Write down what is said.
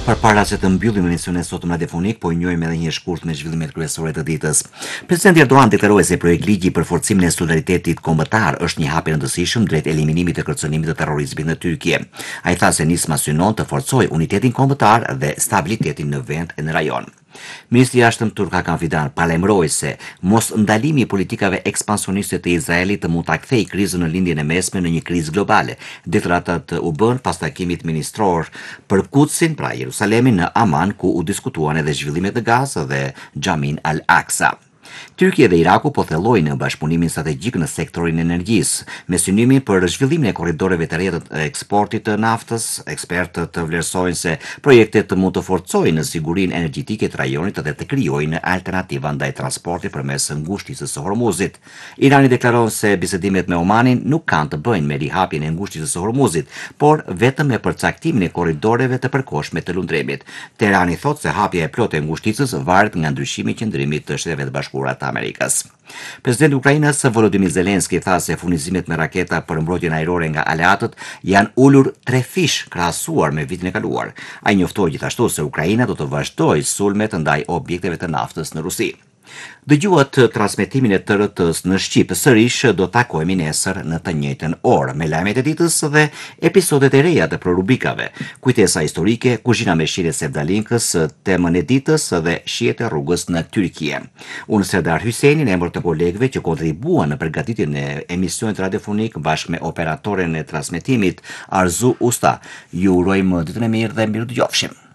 Përpara se të mbyllim emisionin sot radiofonik, po njohim edhe një shkurt me zhvillimet kryesore të ditës. Presidenti Erdogan deklaroi se projekt ligji për forcimin e solidaritetit kombëtar është një hap i rëndësishëm drejt eliminimit të kërcënimit të terrorizmit në Tyrkie. Ai tha se nisma synon të forcojë unitetin kombëtar dhe stabilitetin në vend e në rajon. Ministri i Jashtëm turk Hakan Fidan paralajmëroi se mos ndalimi i politikave ekspansioniste të Izraelit mund ta kthejë krizën në lindjen e mesme në një krizë globale. Deklaratat u bën pas takimit ministror për Kutsin, pra Jerusalemin, në Aman, ku u diskutuan edhe zhvillimet në Gazë dhe Xhamin al-Aqsa. Tyrkia dhe Iraku po thellojnë bashkëpunimin strategjik në sektorin e energjisë, me synimin për zhvillimin e korridoreve të reja të eksportit të naftës. Ekspertët vlerësojnë se projektet mund të forcojnë sigurinë energjetike të rajonit dhe të krijojnë alternativa ndaj transportit përmes ngushtisë së Hormuzit. Irani deklaron se bisedimet me Omanin nuk kanë të bëjnë me rihapjen e ngushtisë së Hormuzit, por vetëm me përcaktimin e korridoreve të përkohshme të lundremit. Teherani thotë se hapja e plotë e ngushtisës varet nga ndryshimi i qëndrimit të Shtetet Bashkuara të Amerikës. Presidenti i Ukrainës Volodymyr Zelensky tha se furnizimet me raketa për mbrojtjen ajrore nga aleatët janë ulur 3 fish krahasuar me vitin e kaluar. Ai njoftoi gjithashtu se Ukraina do të vazhdojë sulmet ndaj objekteve të naftës në Rusi. Dëgjuat transmetimin e TRT-s në Shqip. Sërish do takohemi nesër në të njëjtën orë me lajmet e ditës dhe episodet e reja të rubrikave: Kujtesa historike, kuzhina me shije Sevdalinkës, temën e ditës dhe shihet e rrugës në Tyrkie. Unë Serdar Hyseni në emër të kolegëve që kontribuan në përgatitjen e emisionit radiofonik bashkë me operatoren e transmetimit Arzu Usta, ju urojmë ditën e mirë dhe mirë dëgjofshim.